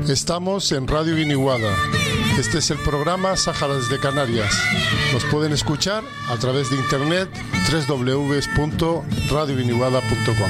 Estamos en Radio Guiniguada. Este es el programa Sáhara desde Canarias. Nos pueden escuchar a través de internet www.radioguiniguada.com.